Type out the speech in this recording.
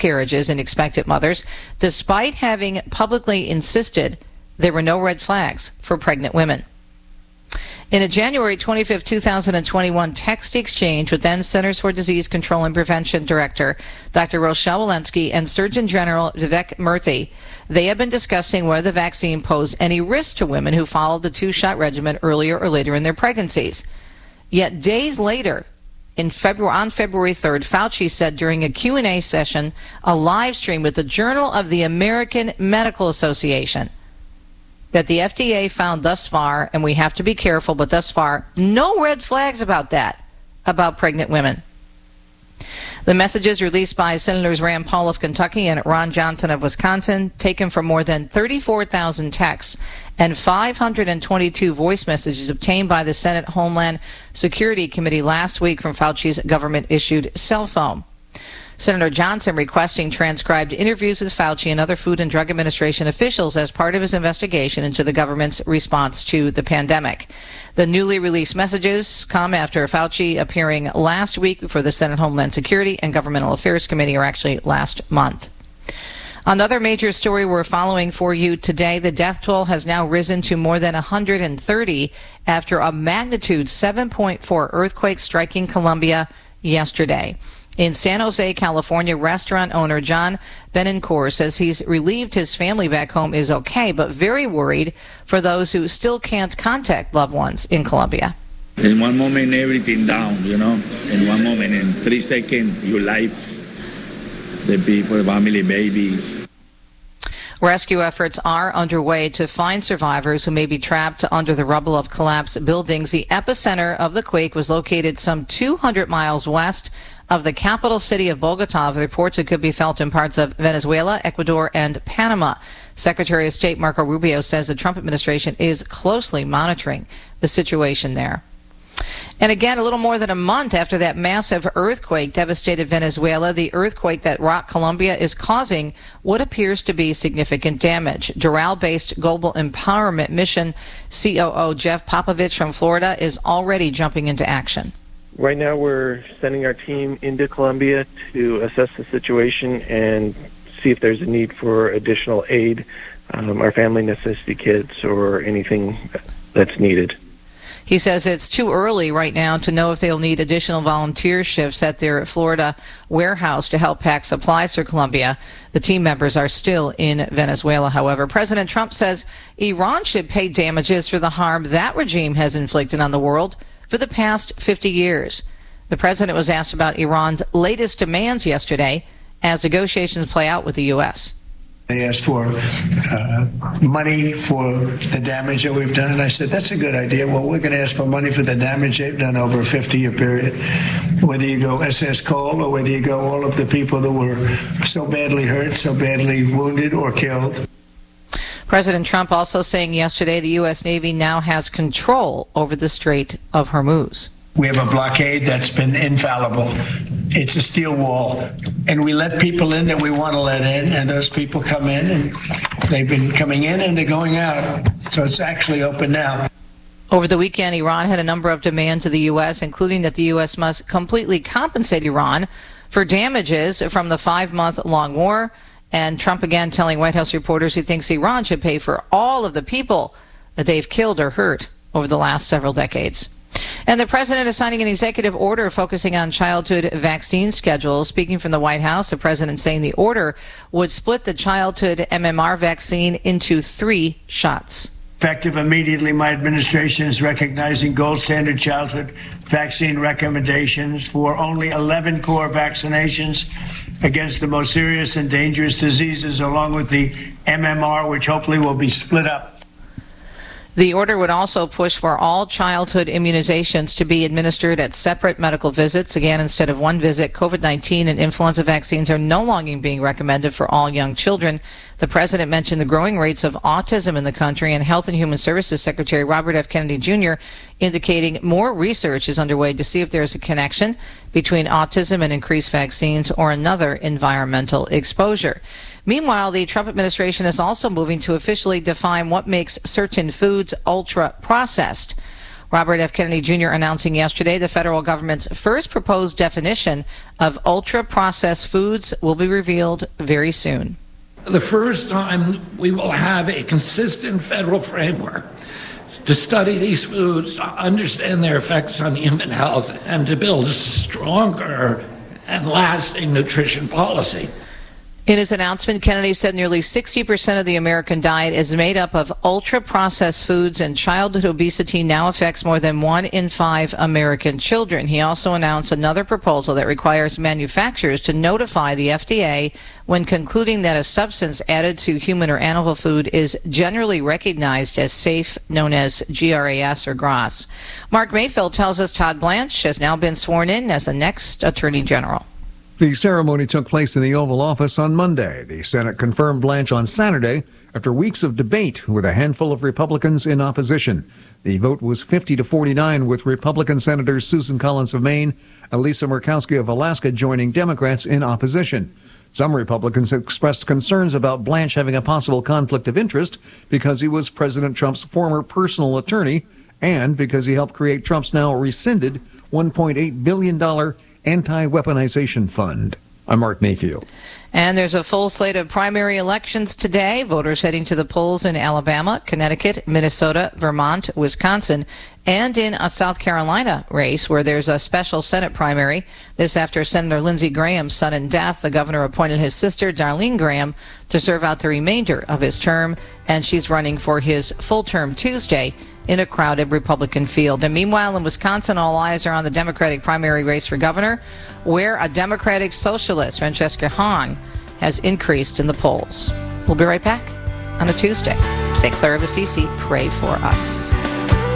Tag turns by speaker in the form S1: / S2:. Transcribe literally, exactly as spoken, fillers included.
S1: miscarriages in expectant mothers, despite having publicly insisted there were no red flags for pregnant women. In a January twenty-fifth, two thousand twenty-one text exchange with then Centers for Disease Control and Prevention Director Doctor Rochelle Walensky and Surgeon General Vivek Murthy, they have been discussing whether the vaccine posed any risk to women who followed the two-shot regimen earlier or later in their pregnancies. Yet days later, in February, on February third, Fauci said during a Q and A session, a live stream with the Journal of the American Medical Association, that the F D A found thus far, and we have to be careful, but thus far, no red flags about that, about pregnant women. The messages released by Senators Rand Paul of Kentucky and Ron Johnson of Wisconsin, taken from more than thirty-four thousand texts and five hundred twenty-two voice messages obtained by the Senate Homeland Security Committee last week from Fauci's government-issued cell phone. Senator Johnson requesting transcribed interviews with Fauci and other Food and Drug Administration officials as part of his investigation into the government's response to the pandemic. The newly released messages come after Fauci appearing last week before the Senate Homeland Security and Governmental Affairs Committee, or actually last month. Another major story we're following for you today, the death toll has now risen to more than one hundred thirty after a magnitude seven point four earthquake striking Colombia yesterday. In San Jose, California, restaurant owner John Benencourt says he's relieved his family back home is okay, but very worried for those who still can't contact loved ones in Colombia.
S2: In one moment, everything down, you know. In one moment, in three seconds, your life, the people, family, babies.
S1: Rescue efforts are underway to find survivors who may be trapped under the rubble of collapsed buildings. The epicenter of the quake was located some two hundred miles west of the capital city of Bogota. Reports it could be felt in parts of Venezuela, Ecuador, and Panama. Secretary of State Marco Rubio says the Trump administration is closely monitoring the situation there. And again, a little more than a month after that massive earthquake devastated Venezuela, the earthquake that rocked Colombia is causing what appears to be significant damage. Doral-based Global Empowerment Mission C O O Jeff Popovich from Florida is already jumping into action.
S3: Right now we're sending our team into Colombia to assess the situation and see if there's a need for additional aid, um, our family necessity kits, or anything that's needed.
S1: He says it's too early right now to know if they'll need additional volunteer shifts at their Florida warehouse to help pack supplies for Colombia. The team members are still in Venezuela, however. President Trump says Iran should pay damages for the harm that regime has inflicted on the world for the past fifty years. The president was asked about Iran's latest demands yesterday as negotiations play out with the U S.
S4: They asked for uh, money for the damage that we've done. I said, that's a good idea. Well, we're going to ask for money for the damage they've done over a fifty-year period. Whether you go S S Cole or whether you go all of the people that were so badly hurt, so badly wounded or killed.
S1: President Trump also saying yesterday the U S. Navy now has control over the Strait of Hormuz.
S4: We have a blockade that's been infallible. It's a steel wall. And we let people in that we want to let in, and those people come in, and they've been coming in and they're going out. So it's actually open now.
S1: Over the weekend, Iran had a number of demands of the U S, including that the U S must completely compensate Iran for damages from the five-month-long war. And Trump again telling White House reporters he thinks Iran should pay for all of the people that they've killed or hurt over the last several decades. And the president is signing an executive order focusing on childhood vaccine schedules. Speaking from the White House, the president saying the order would split the childhood M M R vaccine into three shots.
S4: Effective immediately, my administration is recognizing gold standard childhood vaccine recommendations for only eleven core vaccinations against the most serious and dangerous diseases, along with the M M R, which hopefully will be split up.
S1: The order would also push for all childhood immunizations to be administered at separate medical visits. Again, instead of one visit, COVID nineteen and influenza vaccines are no longer being recommended for all young children. The president mentioned the growing rates of autism in the country, and Health and Human Services Secretary Robert F. Kennedy Junior indicating more research is underway to see if there is a connection between autism and increased vaccines or another environmental exposure. Meanwhile, the Trump administration is also moving to officially define what makes certain foods ultra-processed. Robert F. Kennedy Junior announcing yesterday the federal government's first proposed definition of ultra-processed foods will be revealed very soon.
S5: The first time we will have a consistent federal framework to study these foods, to understand their effects on human health, and to build a stronger and lasting nutrition policy.
S1: In his announcement, Kennedy said nearly sixty percent of the American diet is made up of ultra-processed foods, and childhood obesity now affects more than one in five American children. He also announced another proposal that requires manufacturers to notify the F D A when concluding that a substance added to human or animal food is generally recognized as safe, known as G R A S or GRAS. Mark Mayfield tells us Todd Blanche has now been sworn in as the next Attorney General.
S6: The ceremony took place in the Oval Office on Monday. The Senate confirmed Blanche on Saturday after weeks of debate with a handful of Republicans in opposition. The vote was fifty to forty-nine, with Republican Senators Susan Collins of Maine and Lisa Murkowski of Alaska joining Democrats in opposition. Some Republicans expressed concerns about Blanche having a possible conflict of interest because he was President Trump's former personal attorney and because he helped create Trump's now rescinded one point eight billion dollars anti-weaponization fund. I'm Mark Mayfield.
S1: And there's a full slate of primary elections today. Voters heading to the polls in Alabama, Connecticut, Minnesota, Vermont, Wisconsin, and in a South Carolina race where there's a special Senate primary. This after Senator Lindsey Graham's sudden death. The governor appointed his sister, Darlene Graham, to serve out the remainder of his term, and she's running for his full term Tuesday in a crowded Republican field. And meanwhile, in Wisconsin, all eyes are on the Democratic primary race for governor, where a Democratic socialist, Francesca Hahn, has increased in the polls. We'll be right back on a Tuesday. Saint Clair of Assisi, pray for us.